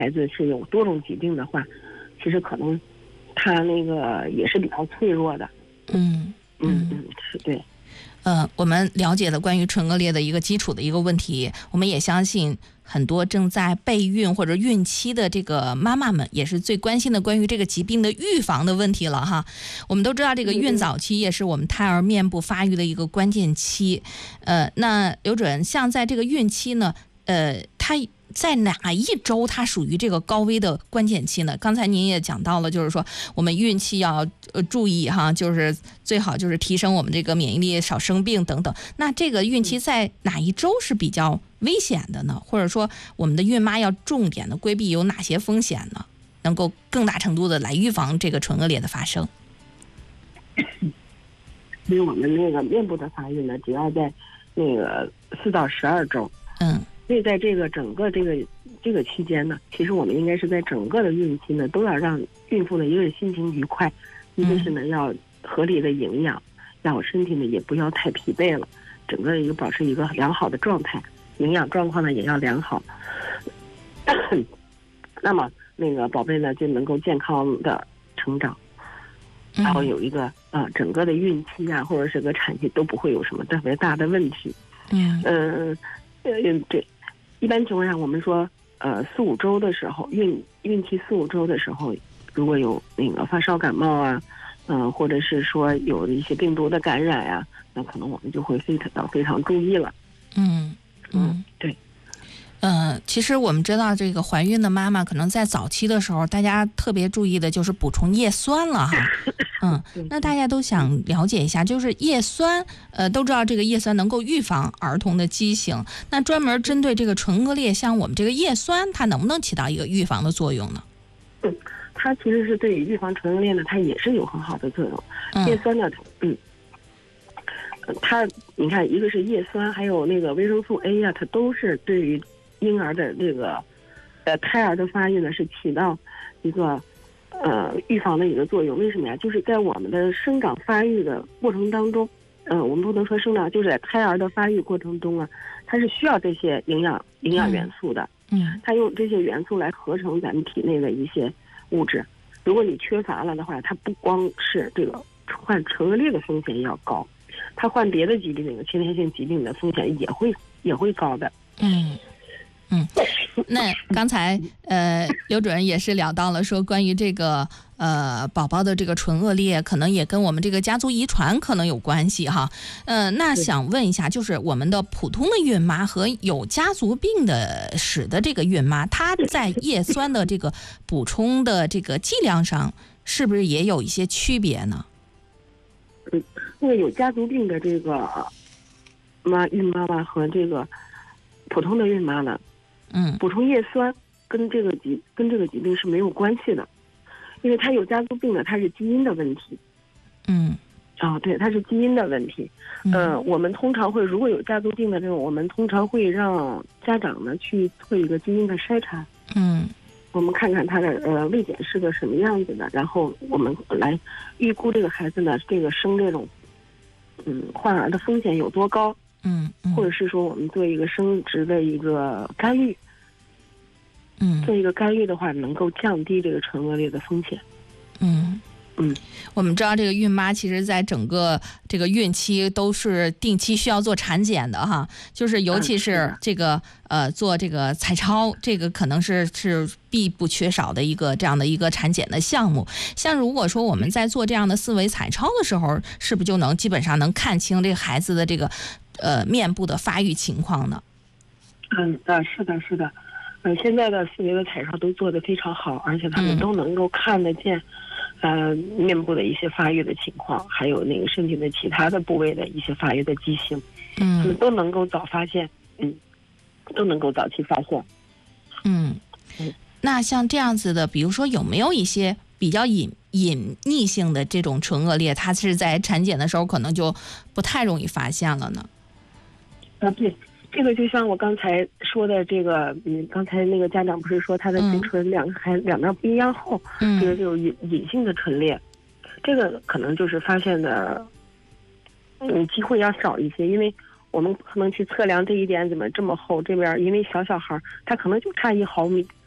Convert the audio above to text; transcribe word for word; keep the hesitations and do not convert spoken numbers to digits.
孩子是有多种疾病的话，其实可能他那个也是比较脆弱的。 嗯嗯嗯，是对。 呃，我们了解了关于唇腭裂的一个基础的一个问题，我们也相信很多正在备孕或者孕期的这个妈妈们也是最关心的关于这个疾病的预防的问题了哈。我们都知道这个孕早期也是我们胎儿面部发育的一个关键期。呃，那刘主任，像在这个孕期呢，呃，它在哪一周它属于这个高危的关键期呢？刚才您也讲到了，就是说我们孕期要呃注意哈，就是最好就是提升我们这个免疫力，少生病等等。那这个孕期在哪一周是比较危险的呢？或者说我们的孕妈要重点的规避有哪些风险呢？能够更大程度的来预防这个唇腭裂的发生？ 因为我们那个面部的发育呢，只要在那个四到十二周。 嗯。 所以在这个整个这个这个期间呢，其实我们应该是在整个的孕期呢，都要让孕妇呢一个是心情愉快，一个是呢要合理的营养，让我身体呢也不要太疲惫了，整个一个保持一个良好的状态，营养状况呢也要良好。那么那个宝贝呢就能够健康的成长，然后有一个啊、呃、整个的孕期啊或者是个产期都不会有什么特别大的问题。 嗯嗯呃对。一般情况下，我们说，呃，四五周的时候，孕孕期四五周的时候，如果有那个发烧感冒啊，嗯、呃，或者是说有一些病毒的感染呀、啊，那可能我们就会非常非常注意了。 嗯嗯， 对。 呃，其实我们知道，这个怀孕的妈妈可能在早期的时候，大家特别注意的就是补充叶酸了哈。嗯，那大家都想了解一下，就是叶酸，呃，都知道这个叶酸能够预防儿童的畸形，那专门针对这个唇腭裂，像我们这个叶酸，它能不能起到一个预防的作用呢？ 嗯，它其实是对于预防唇腭裂呢，它也是有很好的作用。 嗯、 叶酸呢，嗯。它，你看，一个是叶酸，还有那个维生素 A 呀、啊，它都是对于婴儿的这个，呃，胎儿的发育呢，是起到一个呃预防的一个作用。为什么呀？就是在我们的生长发育的过程当中，嗯、呃，我们不能说生长，就是在胎儿的发育过程中啊，它是需要这些营养营养元素的。 嗯， 它用这些元素来合成咱们体内的一些物质。如果你缺乏了的话，它不光是这个患唇腭裂的风险要高。他患别的疾病，那个先天性疾病的风险也会也会高的。 嗯嗯，那刚才呃刘主任也是聊到了说关于这个呃宝宝的这个唇腭裂，可能也跟我们这个家族遗传可能有关系哈。呃，那想问一下，就是我们的普通的孕妈和有家族病的史的这个孕妈，她在叶酸的这个补充的这个剂量上，是不是也有一些区别呢？ 嗯，那个有家族病的这个妈孕妈妈和这个普通的孕妈呢， 嗯， 补充叶酸跟这个疾跟这个疾病是没有关系的，因为它有家族病的，它是基因的问题。 嗯， 啊、哦，对，它是基因的问题。嗯、呃，我们通常会如果有家族病的这种，我们通常会让家长呢去做一个基因的筛查。 嗯。 我们看看他的呃位检是个什么样子的，然后我们来预估这个孩子呢，这个生这种嗯患儿的风险有多高， 嗯，嗯或者是说我们做一个生殖的一个干预， 嗯， 做一个干预的话，能够降低这个唇腭裂的风险。 嗯嗯， 我们知道这个孕妈其实在整个这个孕期都是定期需要做产检的哈，就是尤其是这个、嗯、呃做这个彩超，这个可能是是必不缺少的一个这样的一个产检的项目。像如果说我们在做这样的四维彩超的时候，是不是就能基本上能看清这个孩子的这个呃面部的发育情况呢？ 嗯啊，是的，是的。嗯，现在的四维的彩超都做得非常好，而且他们都能够看得见。嗯呃，面部的一些发育的情况，还有那个身体的其他的部位的一些发育的畸形， 嗯， 都能够早发现，嗯，都能够早期发现。 嗯， 嗯， 那像这样子的，比如说有没有一些比较隐隐匿性的这种唇腭裂，它是在产检的时候可能就不太容易发现了呢？ 啊，对。这个就像我刚才说的，这个嗯，刚才那个家长不是说他的嘴唇两个还两边不一样厚， 嗯， 这个就有隐隐性的唇裂，这个可能就是发现的，嗯，机会要少一些，因为我们可能去测量这一点怎么这么厚，这边因为小小孩他可能就差一毫米